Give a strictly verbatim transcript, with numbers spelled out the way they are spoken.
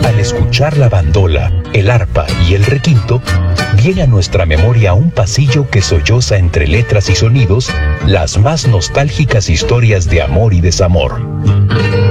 Al escuchar la bandola, el arpa y el requinto, viene a nuestra memoria un pasillo que solloza entre letras y sonidos las más nostálgicas historias de amor y desamor.